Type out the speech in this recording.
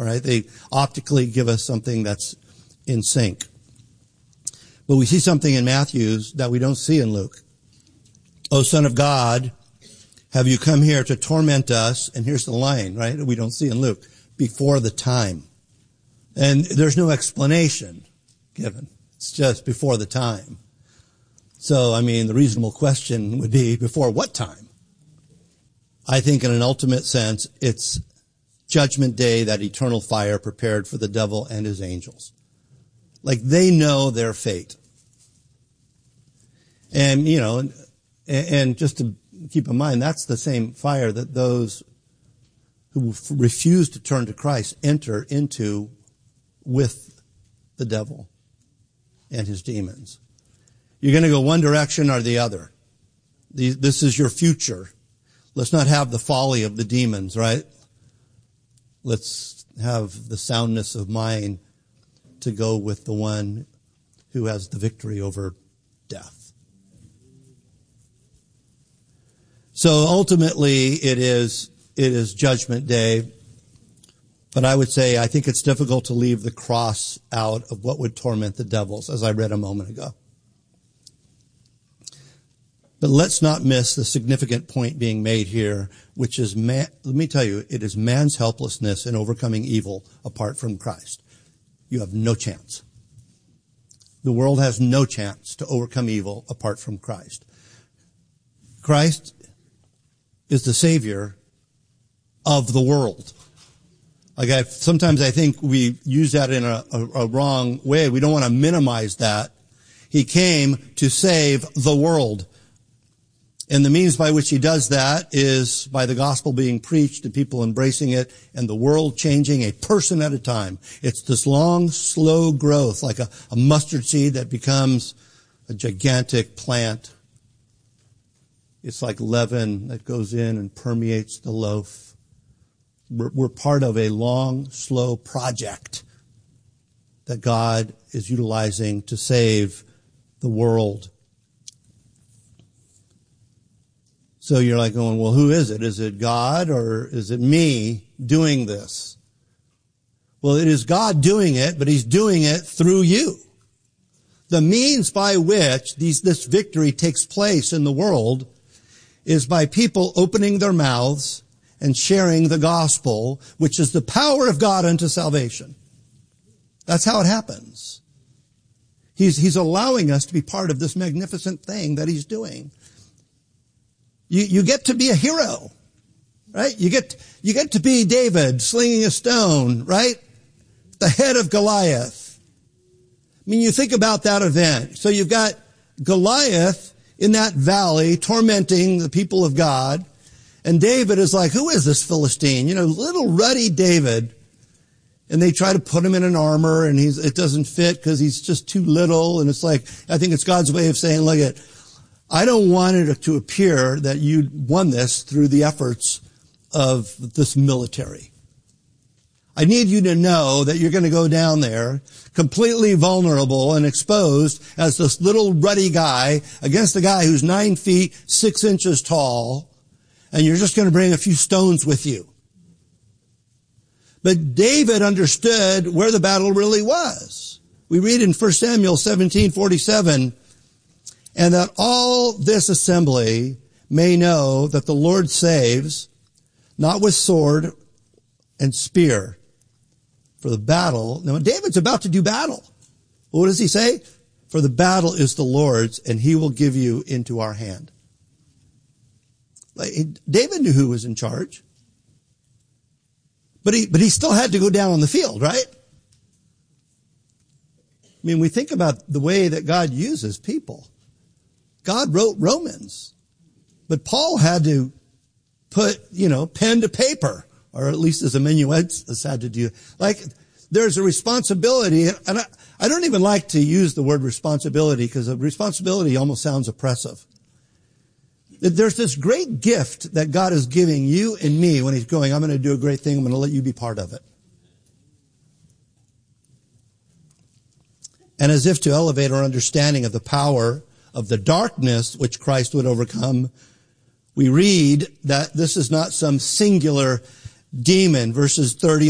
all right? They optically give us something that's in sync. But we see something in Matthew's that we don't see in Luke. O Son of God, have you come here to torment us? And here's the line, right, that we don't see in Luke. Before the time. And there's no explanation given. It's just before the time. So, I mean, the reasonable question would be, before what time? I think in an ultimate sense, it's Judgment Day, that eternal fire prepared for the devil and his angels. Like, they know their fate. And, you know, and just to keep in mind, that's the same fire that those who refuse to turn to Christ enter into with the devil and his demons. You're going to go one direction or the other. This is your future. Let's not have the folly of the demons, right? Let's have the soundness of mind to go with the one who has the victory over death. So ultimately it is Judgment Day. But I would say I think it's difficult to leave the cross out of what would torment the devils, as I read a moment ago. But let's not miss the significant point being made here, which is, let me tell you, it is man's helplessness in overcoming evil apart from Christ. You have no chance. The world has no chance to overcome evil apart from Christ. Christ is the Savior of the world. Like sometimes I think we use that in a wrong way. We don't want to minimize that. He came to save the world. And the means by which he does that is by the gospel being preached and people embracing it and the world changing a person at a time. It's this long, slow growth, like a mustard seed that becomes a gigantic plant. It's like leaven that goes in and permeates the loaf. We're part of a long, slow project that God is utilizing to save the world. So you're like going, well, who is it? Is it God or is it me doing this? Well, it is God doing it, but he's doing it through you. The means by which this victory takes place in the world is by people opening their mouths and sharing the gospel, which is the power of God unto salvation. That's how it happens. He's allowing us to be part of this magnificent thing that he's doing. You get to be a hero, right? You get to be David slinging a stone, right? The head of Goliath. I mean, you think about that event. So you've got Goliath in that valley tormenting the people of God. And David is like, who is this Philistine? You know, little ruddy David. And they try to put him in an armor and it doesn't fit because he's just too little. And it's like, I think it's God's way of saying, look, I don't want it to appear that you won this through the efforts of this military. I need you to know that you're going to go down there completely vulnerable and exposed as this little ruddy guy against a guy who's 9 feet, 6 inches tall, and you're just going to bring a few stones with you. But David understood where the battle really was. We read in 1 Samuel 17:47, and that all this assembly may know that the Lord saves, not with sword and spear, for the battle. Now, David's about to do battle. What does he say? For the battle is the Lord's, and he will give you into our hand. David knew who was in charge. But he still had to go down on the field, right? I mean, we think about the way that God uses people. God wrote Romans. But Paul had to put, pen to paper, or at least as amanuensis had to do. Like, there's a responsibility, and I don't even like to use the word responsibility because responsibility almost sounds oppressive. There's this great gift that God is giving you and me when he's going, I'm going to do a great thing, I'm going to let you be part of it. And as if to elevate our understanding of the power of the darkness which Christ would overcome, we read that this is not some singular demon, verses 30